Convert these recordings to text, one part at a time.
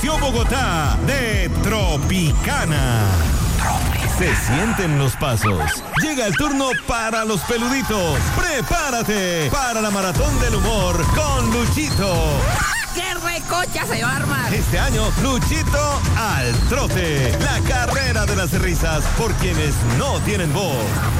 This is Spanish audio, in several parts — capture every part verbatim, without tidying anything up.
Bogotá de Tropicana. Se sienten los pasos. Llega el turno para los peluditos. Prepárate para la maratón del humor con Luchito. ¡Qué recocha se va a armar! Este año, Luchito al trote. La carrera de las risas por quienes no tienen voz.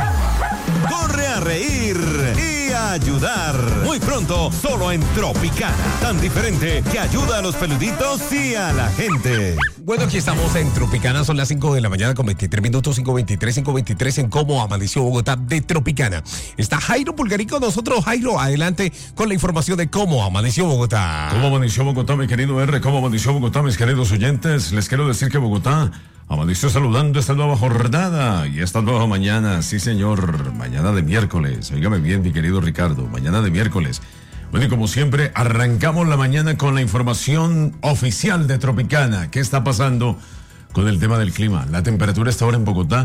Corre a reír y a ayudar. Muy pronto, solo en Tropicana. Tan diferente que ayuda a los peluditos y a la gente. Bueno, aquí estamos en Tropicana, son las cinco de la mañana con veintitrés minutos, cinco veintitrés, cinco veintitrés en Cómo Amaneció Bogotá de Tropicana. Está Jairo Pulgarico con nosotros. Jairo, adelante con la información de Cómo Amaneció Bogotá. ¿Cómo amaneció Bogotá, mi querido R? ¿Cómo amaneció Bogotá, mis queridos oyentes? Les quiero decir que Bogotá amaneció saludando esta nueva jornada y esta nueva mañana. Sí, señor, mañana de miércoles. Óigame bien, mi querido Ricardo, mañana de miércoles. Bueno, y como siempre, arrancamos la mañana con la información oficial de Tropicana. ¿Qué está pasando con el tema del clima? La temperatura está ahora en Bogotá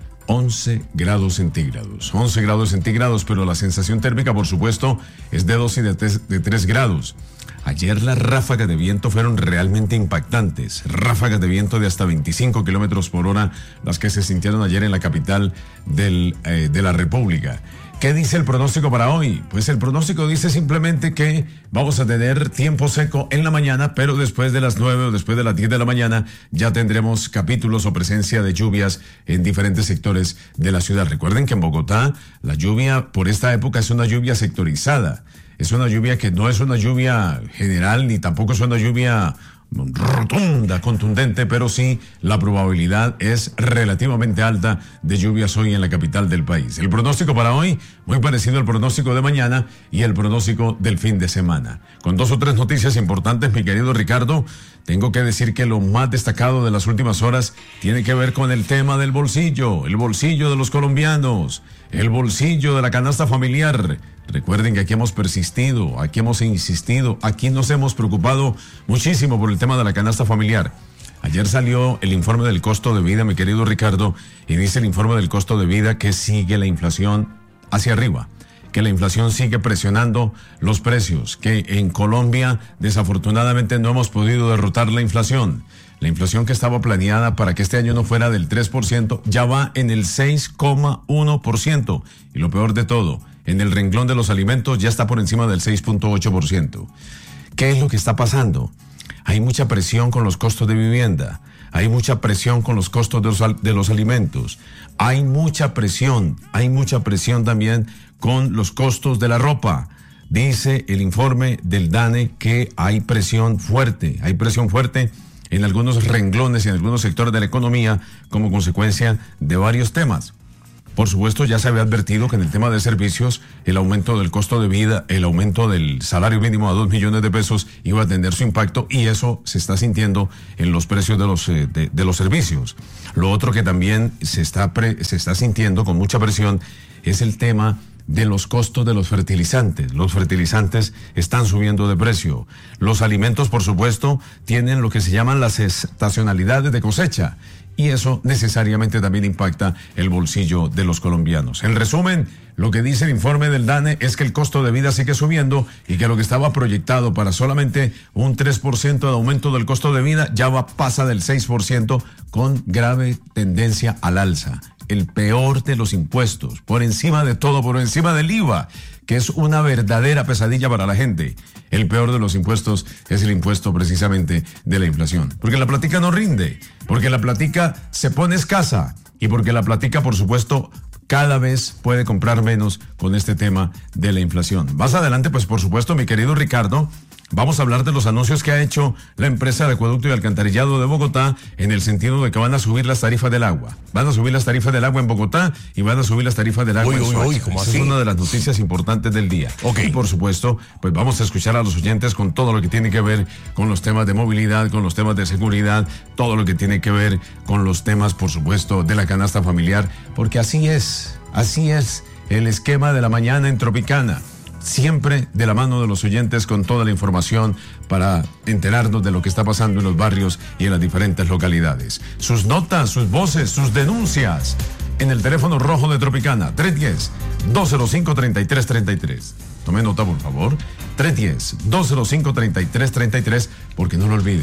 once grados centígrados. once grados centígrados, pero la sensación térmica, por supuesto, es de dos y de tres, de tres grados. Ayer las ráfagas de viento fueron realmente impactantes. Ráfagas de viento de hasta veinticinco kilómetros por hora, las que se sintieron ayer en la capital del, eh, de la República. ¿Qué dice el pronóstico para hoy? Pues el pronóstico dice simplemente que vamos a tener tiempo seco en la mañana, pero después de las nueve o después de las diez de la mañana ya tendremos capítulos o presencia de lluvias en diferentes sectores de la ciudad. Recuerden que en Bogotá la lluvia por esta época es una lluvia sectorizada. Es una lluvia que no es una lluvia general ni tampoco es una lluvia rotunda, contundente, pero sí la probabilidad es relativamente alta de lluvias hoy en la capital del país. El pronóstico para hoy, muy parecido al pronóstico de mañana y el pronóstico del fin de semana. Con dos o tres noticias importantes, mi querido Ricardo, tengo que decir que lo más destacado de las últimas horas tiene que ver con el tema del bolsillo, el bolsillo de los colombianos, el bolsillo de la canasta familiar. Recuerden que aquí hemos persistido, aquí hemos insistido, aquí nos hemos preocupado muchísimo por el tema de la canasta familiar. Ayer salió el informe del costo de vida, mi querido Ricardo, y dice el informe del costo de vida que sigue la inflación hacia arriba, que la inflación sigue presionando los precios, que en Colombia desafortunadamente no hemos podido derrotar la inflación. La inflación que estaba planeada para que este año no fuera del tres por ciento ya va en el seis coma uno por ciento. Y lo peor de todo, en el renglón de los alimentos ya está por encima del seis punto ocho por ciento. ¿Qué es lo que está pasando? Hay mucha presión con los costos de vivienda. Hay mucha presión con los costos de los, de los alimentos. Hay mucha presión, hay mucha presión también con los costos de la ropa. Dice el informe del DANE que hay presión fuerte, hay presión fuerte en algunos renglones y en algunos sectores de la economía como consecuencia de varios temas. Por supuesto, ya se había advertido que en el tema de servicios, el aumento del costo de vida, el aumento del salario mínimo a dos millones de pesos iba a tener su impacto y eso se está sintiendo en los precios de los, eh, de, de los servicios. Lo otro que también se está, pre, se está sintiendo con mucha presión es el tema de los costos de los fertilizantes. Los fertilizantes están subiendo de precio. Los alimentos, por supuesto, tienen lo que se llaman las estacionalidades de cosecha. Y eso necesariamente también impacta el bolsillo de los colombianos. En resumen, lo que dice el informe del DANE es que el costo de vida sigue subiendo y que lo que estaba proyectado para solamente un tres por ciento de aumento del costo de vida ya va, pasa del seis por ciento con grave tendencia al alza. El peor de los impuestos, por encima de todo, por encima del I V A, que es una verdadera pesadilla para la gente. El peor de los impuestos es el impuesto precisamente de la inflación. Porque la platica no rinde, porque la platica se pone escasa y porque la platica, por supuesto, cada vez puede comprar menos con este tema de la inflación. Más adelante, pues por supuesto, mi querido Ricardo, vamos a hablar de los anuncios que ha hecho la empresa de acueducto y alcantarillado de Bogotá en el sentido de que van a subir las tarifas del agua. Van a subir las tarifas del agua en Bogotá y van a subir las tarifas del agua uy, en uy, Soacha. uy, ¿cómo Esa así? es una de las noticias importantes del día. Okay. Y por supuesto, pues vamos a escuchar a los oyentes con todo lo que tiene que ver con los temas de movilidad, con los temas de seguridad, todo lo que tiene que ver con los temas, por supuesto, de la canasta familiar, porque así es, así es el esquema de la mañana en Tropicana. Siempre de la mano de los oyentes con toda la información para enterarnos de lo que está pasando en los barrios y en las diferentes localidades. Sus notas, sus voces, sus denuncias en el teléfono rojo de Tropicana, tres uno cero, dos cero cinco, tres tres tres tres. Tome nota, por favor, tres uno cero, dos cero cinco, tres tres tres tres, porque no lo olvide.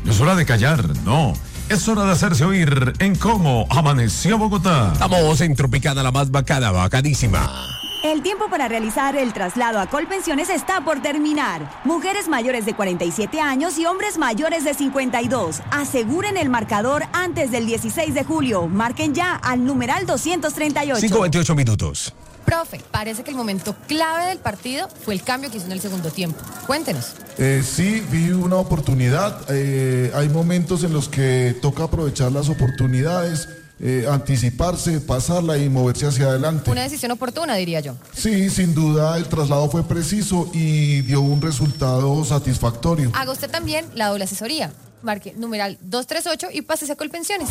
No es hora de callar, no. Es hora de hacerse oír en Cómo Amaneció Bogotá. Estamos en Tropicana, la más bacana, bacanísima. El tiempo para realizar el traslado a Colpensiones está por terminar. Mujeres mayores de cuarenta y siete años y hombres mayores de cincuenta y dos. Aseguren el marcador antes del dieciséis de julio. Marquen ya al numeral doscientos treinta y ocho. cinco veintiocho minutos. Profe, parece que el momento clave del partido fue el cambio que hizo en el segundo tiempo. Cuéntenos. Eh, sí, vi una oportunidad. Eh, hay momentos en los que toca aprovechar las oportunidades, eh, anticiparse, pasarla y moverse hacia adelante. Una decisión oportuna, diría yo. Sí, sin duda el traslado fue preciso y dio un resultado satisfactorio. Haga usted también la doble asesoría. Marque numeral doscientos treinta y ocho y pásese a Colpensiones.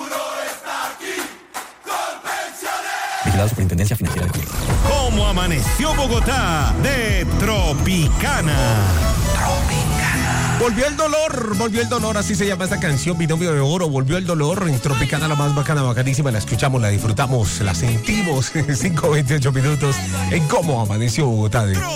Vigilado Superintendencia Financiera de Colombia. ¿Cómo amaneció Bogotá? De Tropicana. Tropicana. Volvió el dolor, volvió el dolor, así se llama esta canción, Binomio de Oro. Volvió el dolor en Tropicana, la más bacana, bacanísima. La escuchamos, la disfrutamos, la sentimos. cinco veintiocho minutos en Cómo Amaneció Bogotá. De